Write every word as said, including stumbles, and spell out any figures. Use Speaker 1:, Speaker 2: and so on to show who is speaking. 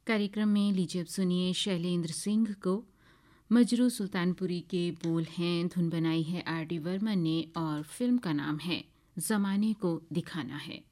Speaker 1: कार्यक्रम में लीजिए अब सुनिए शैलेंद्र सिंह को। मजरू सुल्तानपुरी के बोल हैं, धुन बनाई है आर डी वर्मन ने और फिल्म का नाम है जमाने को दिखाना है।